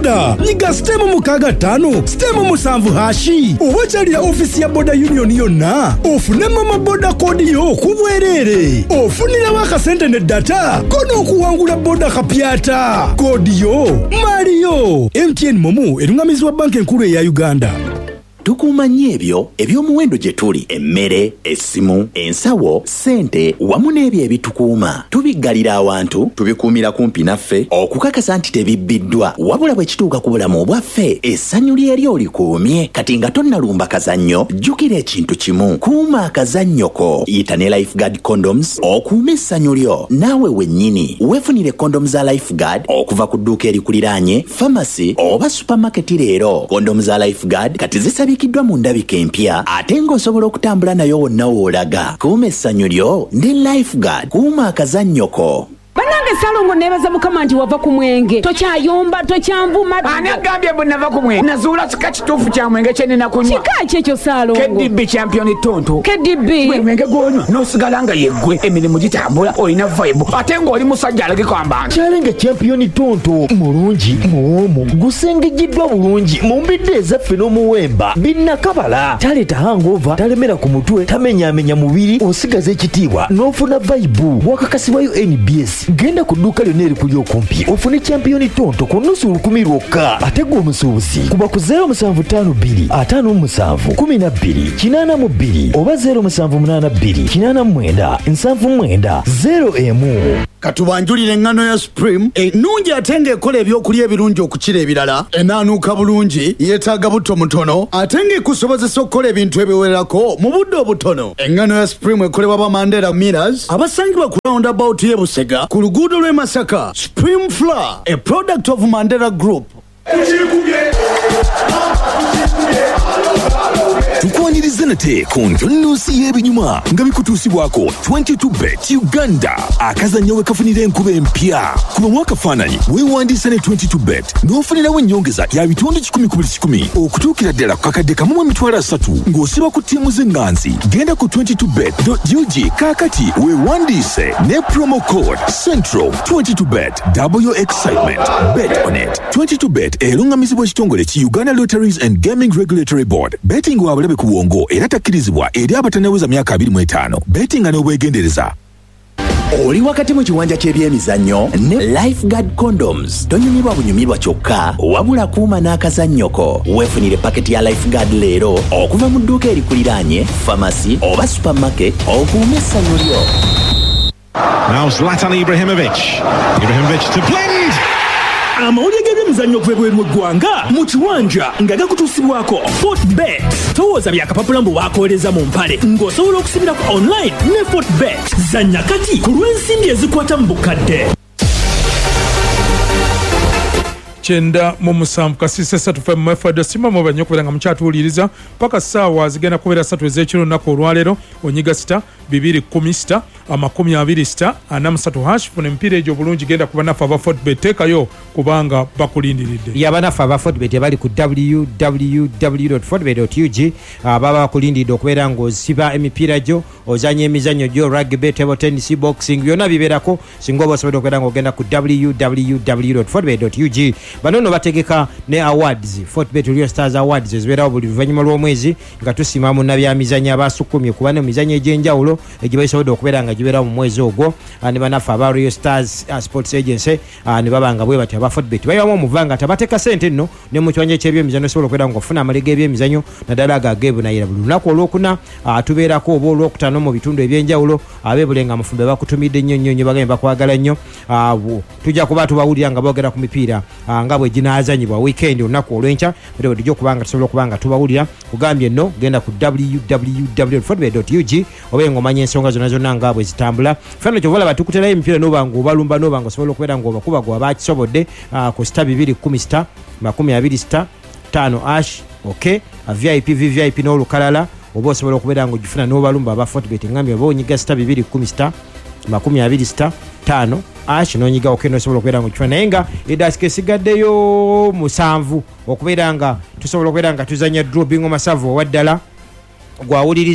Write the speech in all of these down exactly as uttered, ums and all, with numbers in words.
boda nyiga stemu mukaga tano stemu musanvu hashi obachalira ofisi ya boda union yonna ofunemu amaboda kodi yo kubwerere ofunira wakasente ne data kono okuwangula boda kapyata kodi yo Mario M T N Momo erungamizwa banka enkulu ya Uganda. Tukumanye ebyo ebyomuwendo gye tuli emmere essimu ensawo sente wamu n'ebyo ebitukuuma tubiggalira awantu tubikuumira kumpi naffe okukakasa nti tebibbiddwa wabula bwe kituuka ku bulamu obwaffe essanyu lyeri olikuumye kati nga tonnalumba kazannyo jjukira ekintu kimu kuuma akazannyo ko yita ne Lifeguard condoms okuuma essanyu lyo naawe wennyini weefunire condoms za Lifeguard okuva ku dduuka erikuliraanye pharmacy oba supermarket leero condoms za Lifeguard kati zisabi kiddwa mu ndabika empya ate ng'osobola okutambula nayo wonna woolaga kuuma essanyu lyo ne Lifeguard kuuma akazannyo ko. Banange Salongo nebaza mukama nti wava ku mwenge tokyayomba tokyanvuma ani agambye bwe nava ku mwenge nazuula kika kituufu kya mwenge kye nina kunywa kika kyekyo Salongo K D B champion tonto K D B gwe mwenge gwonywa n'osigala nga yeggwe emirimu gitambula olina vibe ate ng'oli musajja alagikamba Challenge champion tonto mulungi muwomu gusengejiddwa bulungi mu mbidde ezaffe n'omuwemba binnakabala taleta hangover talemera ku mutwe tamenyaamenya mubiri osigaza ekitiibwa n'ofuna vibe wakakasibwayo N B S genda ku dduuka lyonna erikuli okumpi ofune champion tonto ku nusu lukumi lwokka ate gwe omusuubuzi kuba ku zero musanvu ttaano bbiri ataano mu musanvu kumi na bbiri kinaana mu bbiri oba zero musanvu munaana bbiri kinaana mu mwenda nsanvu mwenda zero emu. Katubanjulire engano ya Supreme ennungi ate ng'ekola ebyokulya ebirungi okukira ebirala enaanuuka bulungi yeetaaga buto mutono ate ng'ekusobozesa okukola ebintu ebiwererako mu budde obutono. Engano ya Supreme ekolebwa ba Mandela Millers abasangibwa ku roundabout y'e Busega ku luguudo lw'e Masaka. Supreme Flour, a product of Mandela Group. Tukwaniriza nate ku nnuusi y'ebinyuma nga bikutuusibwako twenty-two bet Uganda akazannyo we kafunira enkuba empya kuba mwakafaananyi weewandiisa ne twenty-two bet n'ofunirawo ennyongeza ya bitundu kikumi ku buli kikumi okutuukira ddala ku kakadde kamu mu emitwalo asatu ng'osiba ku ttiimu z'enganzi. Genda ku twenty-two bet dot u g kaakati weewandiise ne promo code Central. twenty-two bet, double your excitement. Bet on it. twenty-two bet erungamizibwa ekitongole ki Uganda Lotteries and Gaming Regulatory Board. Betting wa bulabe ku bwongo era takkirizibwa eri abatanaweza myaka abiri mu etaano. Betting n'obwegendereza. Oli wakati mu kiwanja ky'ebyemizannyo ne Lifeguard condoms tonyumirwa bunyumirwa kyokka wabula kuuma n'akazannyo ko. Weefunire paketi ya Lifeguard leero okuva mu dduuka erikuliraanye pharmacy oba supermarket okuuma essanyu lyo. Now Zlatan Ibrahimovic. Ibrahimovic to blend. Amawulire g'ebyemizannyo kwebweru eggwanga mu kiwanja nga gakutuusibwako Fortbet. Towooza byakapapula mbu waakooleza mu mpale ng'osobola okusibirako online ne Fortbet. Zannya kati ku lw'ensimbi ezikwata mu bukadde. Chenda mu musanvu kasise satu fe mu F D sima mu banyo kubera nga mukyatuuliriza paka ssaawa zigenda kubeera ssatu ez'ekiro olunaku olwaleero onyiga sita bibiri kumi sita amakumi abiri sita ana musatu hash funa emipiira egyo bulungi genda kuba naffe aba Fortbet teekayo kubanga bakulindiridde yaba naffe aba Fortbet bali ku w w w dot fortbet dot u g baba bakulindiridde okubeera ng'osiba emipiira gyo ozanya emizannyo gyo rugby table tennis boxing byonna bibeerako singa oba osobola okubeera ng'ogenda ku w w w dot fortbet dot u g. Bano no bategeka ne awards Fortbet Real Stars Awards ezibeerawo buli luvannyuma lw'omwezi nga tusima mu nabyamizannyo abasukumye kuba n'emizannyo egy'enjawulo egibasobodde okubeera nga gibeerawo mu mwezi ogwo. Ne banaffe aba Real Stars uh, Sports Agency uh, ne babanga bwe batya aba Fortbet bayiwamu omuvanga tabateeka sente nno ne mu kiwanja ky'ebyemizannyo osobola okubeera ng'ofuna amalega ebyemizannyo naddala gageebunayira buli lunaku olwokuna uh, tubeerako oba olwokutaano mu bitundu eby'enjawulo abeebule nga mufumbe bakutumidde nnyo nnyo nnyo bagambe bakwagala nnyo uh, tujja kuba tubawulira nga boogera ku mipiira uh, nga bwe ginaazanyibwa weekend olunaku olw'enkya bwe bwe tujja okubanga tusobola okubanga tubawulira kugambye nno genda ku w w w dot fortbet dot u g obe ng'omanya ensonga zonna zonna nga bwe zitambula fano kyovola batukuterayo emipiira n'oba ng'obalumba n'oba ng'osobola okubeera ng'obakuba gwe abakisobodde uh, ku sita bibiri kumi sita makumi abiri sita ttaano ash ok v i p v v i p n'olukalala oba osobola okubeera ng'ogifuna n'obalumba aba Fortbet ngambye oba onyiga sita bibiri kumi sita makumi abiri sita ttaano ash n'onyiga okenda osobola okubeera ng'ogifuna naye nga edasika esigaddeyo musanvu okubeera nga tusobola okubeera nga tuzanya dropping omasavu owaddala gwawuliriza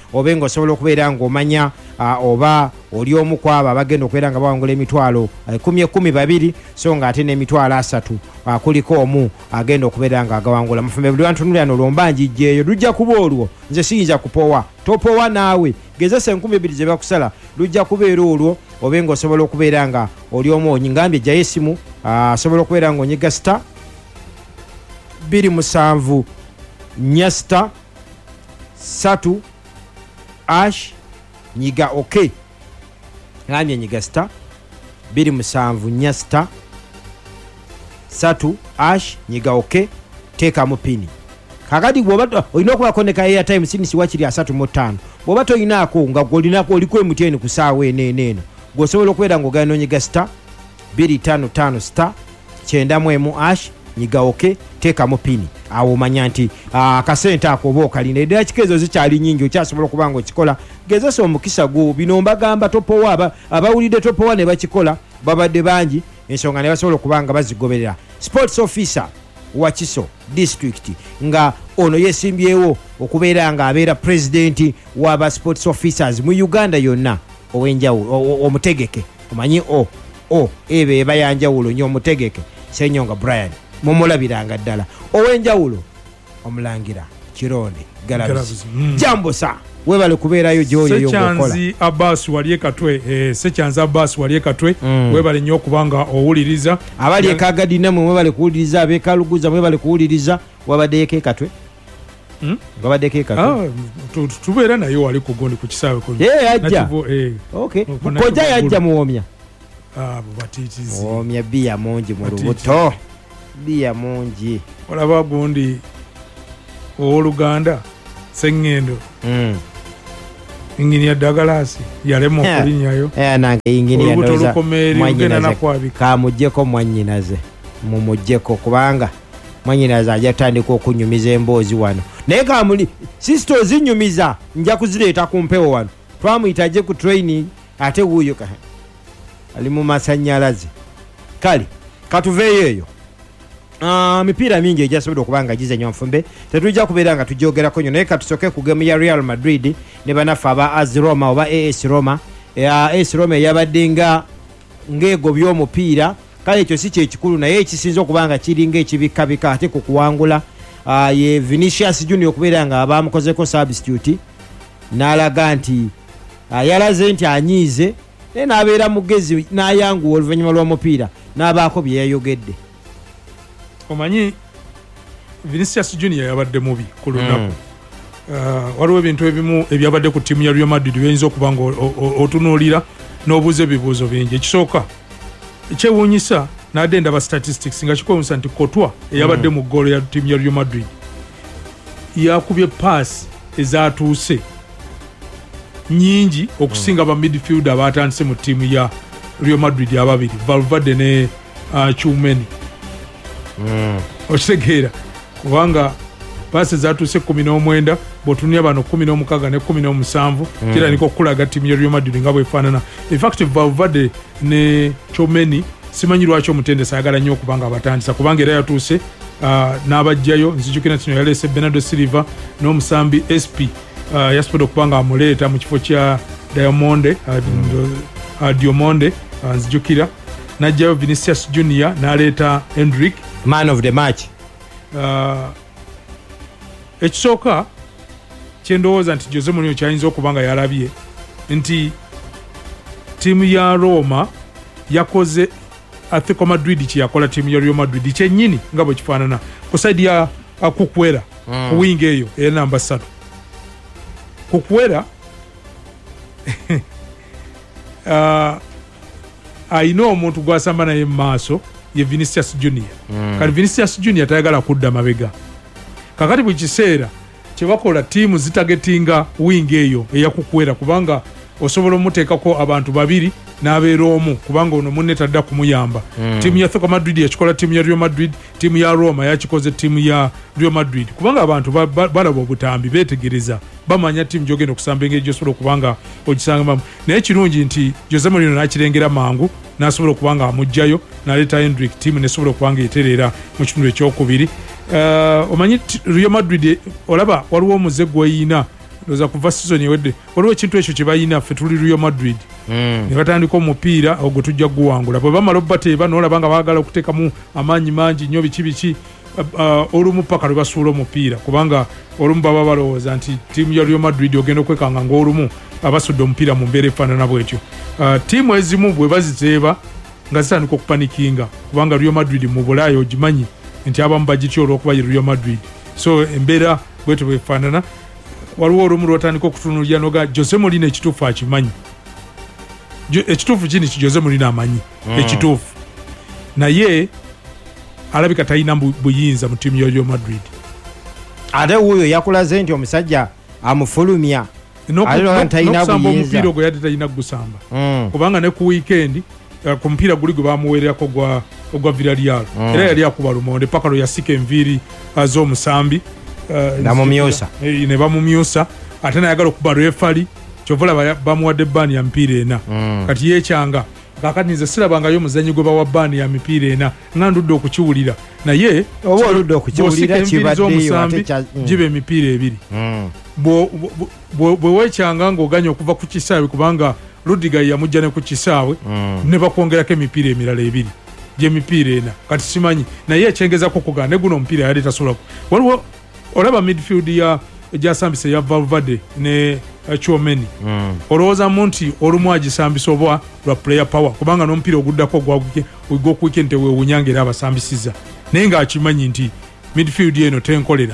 obenga osobola okubeera ng'omanya uh, oba oli omu kwabo abagenda okubeera nga bawangula emitwalo ekumi ekumi babiri so nga ate n'emitwalo asatu uh, kuliko omu agenda okubeera nga agawangula mufumbe buli wantunulira n'olwomba njijjeeyo lujja kuba olwo nze siyinza kupowa topowa naawe gezesa enkumi ebiri ze bakusala lujja kubeera olwo obenga osobola okubeera nga oli omu onyingambye jjayo essimu asobola uh, okubeera nga onyiga sita bbiri musanvu nnya sita satu ash nyiga ok ngambye nyiga sita bbiri musanvu nnya sita satu ash nyiga ok teekamu pini kakati bwoba olina okubako ne ka airtime sinisi wakiri asatu mu ttaano bwoba toyinaako nga golinako oliko emuteni ku saawa eneeno gwosobola okubeera nga ogenda nonyiga sita bbiri ttaano ttaano sita kyenda mu emu ash nyiga ok teekamu pini awo omanya nti akasente ako oba okalina eddala kikezo zikyali nyingi okyasobola okuba nga okikola gezesa omukisa gwo bino mbagamba topowa abawulidde topowa ne bakikola babadde bangi ensonga ne basobola okuba nga bazigoberera sports officer wakiso district nga ono yesimbyewo okubeera nga abeera presidenti waba sports officers mu Uganda yonna owenjawulo omutegeke omanyi o o ebe ebayanjawulo nyo omutegeke Senyonga Brian mumulabiranga ddala owenjawulo omulangira Kironde Galabizi mm. Jambo sa webale kubeerayo gyoyo yokola Sechanzi Abbas waliye katwe eh, Sechanzi Abbas waliye katwe mm. webale nnyo kubanga owuliriza abali ekagadi namwe webale kuwuliriza abekaluguza webale kuwuliriza wabadde eke katwe mm? wabadde eke katwe ah tubeera nayo wali kugondi ku kisaawe ko eh ajja eh okay koja yajja muwomya ah batitizi muwomya bia monji mu lubuto bia monji olaba gundi owooluganda Sengendo mm. ingini ya Dagalasi yalemo yeah. Kulinyayo yeah, nange ingini ya noza mwanyinaze kamujjeko mwanyinaze mumujjeko kubanga mwanyinaze ajatandika okunyumiza emboozi wano naye kamuli sisto zinyumiza nja kuzireeta ku mpewo wano twamuyitaje ku training ate wuuyo ka ali mu masannyalaze kale katuveeyo eyo Uh, mipiira mingi ejasobodde okubanga gizenya nfumbe tetujja kubeera nga tujjogerako nyo naye katusoke ku gemu ya Real Madrid ne banafe aba A S Roma oba A S Roma A S Roma eyabadde nga ng'egobya omupiira kale ekyo si kyekikulu naye ekisinza okubanga kiringa ekibikabika ate ku kuwangula uh, ye Vinicius Junior okubeera nga bamukozeko substitute n'alaga nti uh, yalaze nti anyiize naye n'abeera mugezi n'ayanguwa oluvannyuma lw'omupiira n'abaako bye yayogedde omanyi Vinicius Junior yabadde mubi ku lunaku mm. uh, waliwo ebintu ebimu ebyabadde ku ttiimu ya Real Madrid byinza okuba nga otunuulira n'obuuza ebibuuzo bingi ekisooka ekyewuunyisa n'adde ndaba statistics nga kikwewuunyisa nti Courtois eyabadde mm. mu ggoolo ya ttiimu ya Real Madrid yakubye paasi ezaatuuse nyingi okusinga mm. ba midfielder abaatandise mu ttiimu ya Real Madrid ababiri Valverde ne uh, Tchouameni Mm. okitegeera kubanga paasi zaatuuse kumi n'omwenda bw'otunuulira bano kumi n'omukaaga ne kumi n'omusanvu mm. kirabika okulaga ttiimu ya Real Madrid nga bwefaanana infact Valverde ne Tchouameni simanyi lwaki omutendesi ayagala nnyo okubanga abatandisa kubanga era yatuuse uh, n'abajjayo nzijukira kino yaleese Bernardo Silva n'omusambi S P uh, yasobodde okubanga amuleeta mu kifo kya Diamonde uh, mm. uh, Diamonde uh, nzijukira najjayo Vinicius Junior n'aleeta Hendrick man of the match uh, ekisooka kyendowooza nti Jose Mourinho kyayinza okubanga yalabye nti ttiimu ya Roma yakoze Atletico Madrid kyeyakola ttiimu ya Real Madrid kyennyini nga bwe kifaanana ku saidi ya uh, Kukwera mm. ku wingi eyo eya namba ssatu Kukwera uh, ayina omuntu gwasamba naye mu maaso ye Vinicius Junior mm. kali Vinicius Junior tayagala kudda mabega kakati bwe kiseera kyebakola ttiimu zitagetinga wingi eyo eyakukwera kubanga osobola omuteekako abantu babiri n'abeera omu kubanga ono munne tadda kumuyamba mm. ttiimu ya Atletico Madrid yakikola ttiimu ya Real Madrid ttiimu ya Roma yakikoze ttiimu ya Real Madrid kubanga abantu balaba ba, ba, obutambi beetegereza bamanya ttiimu gyogenda okusamba engeri gyosobola okubanga ogisangamu naye kirungi nti Jose Mourinho n'akirengera mangu n'asobola okubanga amugjayo n'aleeta Hendrick ttiimu n'esobola okubanga etereera mu kitundu ekyokubiri uh, omanyi Real Madrid olaba waliwo omuze gweyina ndoza kuva season ewedde waliwo ekintu ekyo kye bayina ffe tuli Real Madrid ne batandika omupiira ogwo tujja guwangula bwe bamala obateeba n'olaba nga baagala okuteekamu amaanyi mangi nnyo biki biki olumu paka lwe basuula omupiira kubanga olumu baba balowooza nti ttiimu ya Real Madrid ogenda okwekanga ng'olumu abasudde omupiira mu mbeera efaanana bwetyo ttiimu ezimu bwe baziteeba nga zitandika okupanikinga kubanga Real Madrid mu Bulaaya ogimanyi nti abamu bagitya olw'okuba ye Real Madrid so embeera bwetyo bwefaanana waliwo olumu lwotandika okutunulira noga Jose Mourinho ekituufu akimanyi ekituufu kini ki Jose Mourinho amanyi ekituufu naye alabika talina buyinza mu ttiimu ya Real Madrid ate wuuyo yakulaze nti omusajja amufulumya n'okusamba omupiira ogwo yadde talina gusamba kubanga ne ku weekend ku mupiira guli gwe bamuweererako ogwa Villarreal era yali akuba lumonde paka lwe yasika enviiri z'omusambi ne bamumyusa ate nayagala okuba refali kyovula bamuwadde bbaani ya mipiira ena kati yeekyanga kakati nze sirabangayo omuzannyi gwe bawa bbaani ya mipiira ena nga ndudde okukiwulira naye oba oludde okukiwulira kibaddeyomusambi giba emipiira ebiri bwe weekyanga ng'oganya okuva ku kisaawe kubanga Rudiger yamujja ne ku kisaawe ne bakwongerako emipiira emirala ebiri gy'emipiira ena kati simanyi naye ekyengezako kugaa ne guno omupiira yali tasobolaku waliwo olaba midfield ya gyasambisa ya Valverde ne Chouameni olowoozamu nti olumu agisambisa oba lwa player power kubanga n'omupiira oguddako ogw'okuweekend teweewunyanga era abasambisiza naye ng'akimanyi nti midfield eno tenkolera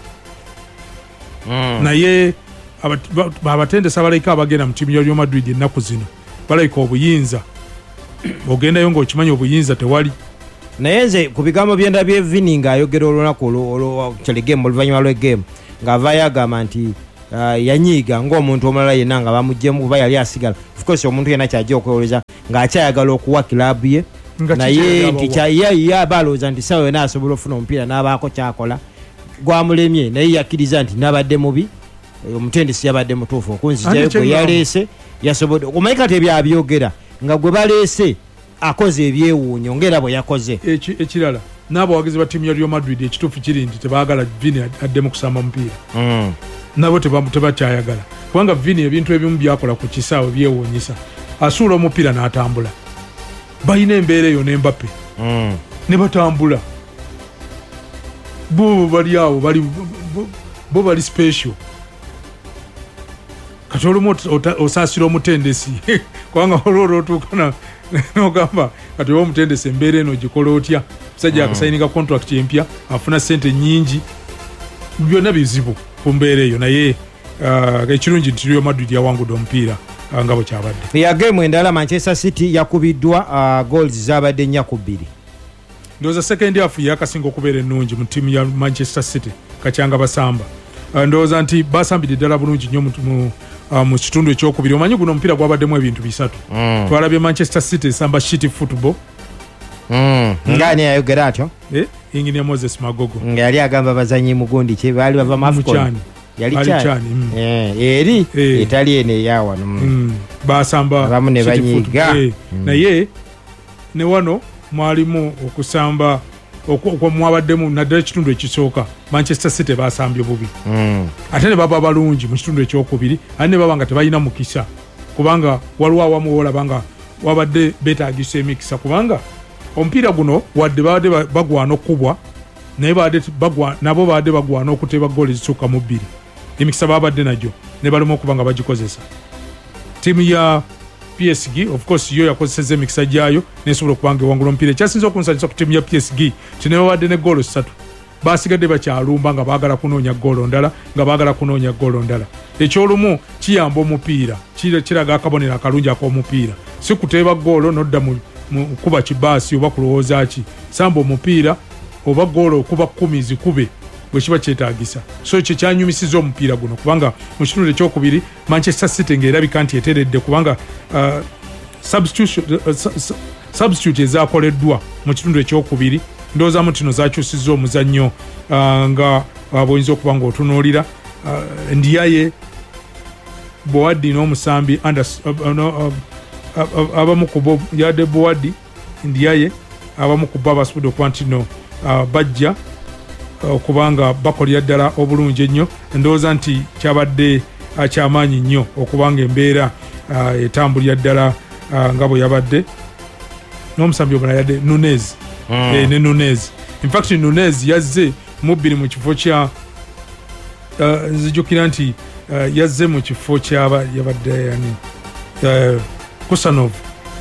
naye abatendesa balayika abagenda mu ttiimu ya Real Madrid ennaku zino balayika obuyinza ogendayo ng'okimanyi obuyinza tewali naye nze ku bigambo byenda bye Vini ng'ayogera olunaku olw'egeemu oluvannyuma lw'egeemu ng'avaayo agamba nti yanyiiga ng'omuntu omulala yenna nga bamuggyemu kuba yali asigala of course omuntu yenna kyajja okwewoleza ng'akyayagala okuwa kilaabu ye naye nti ye aba alowooza nti sawa yonna asobola ofuna omupiira n'abaako kyakola gwamulemye naye yakkiriza nti nabadde mubi omutendesi yabadde mutuufu okunzijjayo gwe yaleese yasobodde omanyi kati ebyabyogera nga gwe baleese akoze ebyewuunyo ng'era bwe yakoze ekirala n'abawagizi ba ttiimu ya Real Madrid ekituufu kiri nti tebaagala Vini addemu kusamba mupiira nabo tebakyayagala kubanga Vini ebintu ebimu byakola ku kisaawe byewuunyisa asuula omupiira n'atambula balina embeera eyo n'Mbappe ne batambula bo bali awo bo bali special kati olumu osaasira omutendesi kubanga olwolwo otuuka n'ogamba kati oba omutendesi embeera eno gikola otya musajja akasayininga contract empya afuna sente nyingi byonna bizibu ku mbeera eyo naye ekirungi nti Real Madrid yawangudde omupiira nga bwe kyabadde ya geemu endala Manchester City yakubiddwa goals zabadde nnya ku bbiri ndowooza second half yakasinga okubeera ennungi mu ttiimu ya Manchester City kacyanga basamba ndowooza nti basambidde ddala bulungi nnyo mu kitundu ekyokubiri omanyi guno omupiira gwabaddemu ebintu bisatu twalabye Manchester City esamba shiti football ngaani ayogera atyo ingini ya Moses Magogo nga yali agamba bazanyi mugundi kye baali bava mafcon yali cyani eri etali ene eyawano basamba abamu ne banyiga naye ne wano mwalimu okusamba okwamuwabaddemu naddala ekitundu ekisooka Manchester City basambye bubi ate ne baba balungi mu kitundu ekyokubiri ate ne baba nga tebalina mukisa kubanga waliwo awamu wolaba nga wabadde beetaagisa emikisa kubanga omupiira guno wadde babadde bagwana okubwa naye nabo babadde bagwana okuteeba gooli zisukka mu bbiri emikisa babadde nagyo ne baluma okuba nga bagikozesa ttiimu ya P S G of course yo yakozeseza emikisa gyayo nesobola okubanga ewangula omupiira ekyasinza okunsanyusa ku ttiimu ya P S G ti ne babadde ne goolo ssatu basigadde bakyalumba nga baagala kunoonya goolo ndala nga baagala kunoonya goolo ndala ekyolumu kiyamba omupiira kiraga akabonero akalungi ak'omupiira si kuteeba goolo nodda mu kuba kibaasi oba kulowooza ki samba omupiira oba goolo okuba kkumi zikube bwe kiba kyetaagisa so kye kyanyumisiza omupiira guno kubanga mu kitundu ekyokubiri Manchester City ng'erabika nti eteredde kubanga uh, substitute ezaakoleddwa mu kitundu ekyokubiri ndowoozamu tino zakyusizza omuzannyo uh, nga uh, bw'oyinza okuba ng'otunuulira uh, Ndiaye Boadi n'omusambi abamu kubo yadde Boadi Ndiaye abamu kubo abasobodde okuba nti no uh, bajja okubanga uh, bakolera ddala obulungi ennyo ndowooza nti kyabadde akyamaanyi nnyo okubanga embeera uh, etambulira ddala uh, nga bwe yabadde n'omusambi omulala yadde Nunez mm. eh, ne Nunez in fact Nunez yazze mubbiri mu kifo kya uh, nzijukira nti uh, yazze mu kifo kyaba yabadde yani uh, Kusanov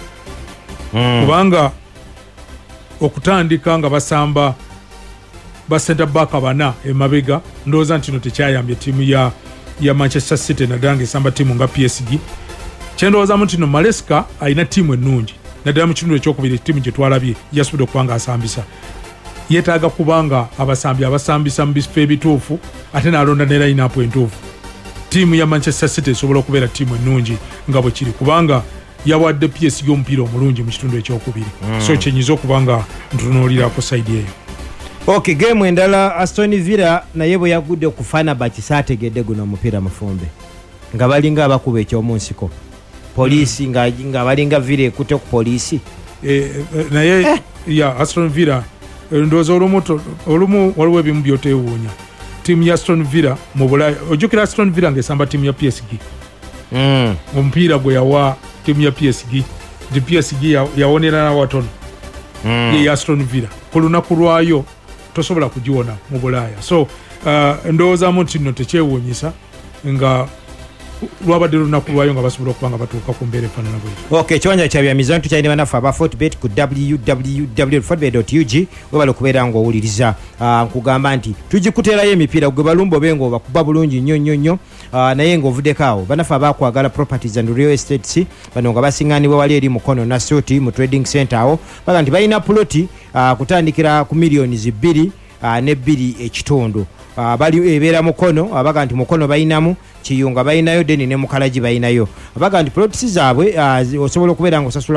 mm. kubanga okutandika nga basamba ba center back abana emabega ndowooza nti no tekyayambye ttiimu ya, ya Manchester City naddala ng'esamba ttiimu nga P S G kyendowoozamu nti no Maresca alina ttiimu ennungi naddala mu kitundu ekyokubiri ttiimu gye twalabye yasubidde okubanga asambisa yeetaaga kubanga abasambi abasambisa mu bifo ebituufu ate n'alonda ne line-up entuufu ttiimu ya Manchester City esobola okubeera ttiimu ennungi nga bwe kiri kubanga yawadde P S G omupiira omulungi mu kitundu ekyokubiri mm. so kyenyiza okubanga ntunuulirako sayidi eyo. Okay, game endala Aston Villa naye bwe yagudde ku Fenerbahce saategedde guno omupiira mufumbe nga balinga abakuba ekyomunsiko poliisi mm. nga, nga balinga Villa ekute ku poliisi eh, eh, naye eh. ya Aston Villa ndowooza olumu olumu waliwo ebimu byoteewuunya ttiimu ya Aston Villa mu Bulaaya ojjukira Aston Villa ng'esamba ttiimu ya P S G mm. omupiira gwe yawa ttiimu ya P S G nti P S G yawonera nawatono mm. ye ya Aston Villa ku lunaku lwayo tosobola kugiwona mu Bulaaya so uh, ndowoozamu nti nno tekyewuunyisa nga lwabadde lunaku lwayo nga basobola okubanga batuuka ku mbeera efaanana bwe. Okay, ekiwanja kya byamizano tukyalina banaffe aba Fortbet ku w w w dot fortbet dot u g webala okubeera ng'owuliriza uh, nkugamba nti tugikuteerayo emipiira gwe balumba obe ng'obakuba bulungi nnyo nnyo nnyo uh, naye ng'ovuddeko awo banaffe abakwagala properties and real estates bano nga basiŋŋaanibwa wali eri mukono nasuti mu trading center awo baga nti balina puloti uh, kutandikira ku miliyoni zibbiri uh, ne bbiri ekitundu uh, bali ebeera mukono abaga nti mukono bayinamu kiyunga bayinayo deni ne mukalagi bayinayo abaga nti pulotisi zaabwe uh, osobola okubeera ng'osasula